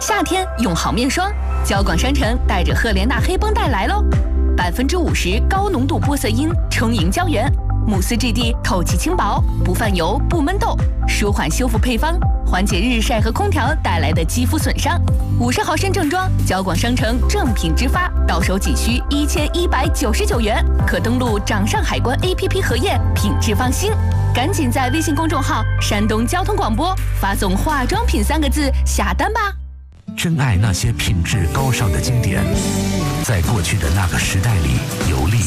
夏天用好面霜，交广商城带着赫莲娜黑绷带来喽，50%高浓度玻色因充盈胶原，慕斯质地透气轻薄，不泛油不闷痘，舒缓修复配方，缓解日晒和空调带来的肌肤损伤。50毫升正装，交广商城正品直发，到手仅需1199元，可登录掌上海关 APP 核验，品质放心。赶紧在微信公众号“山东交通广播”发送“化妆品”3个字下单吧。 珍爱那些品质高尚的经典，在过去的那个时代里游历。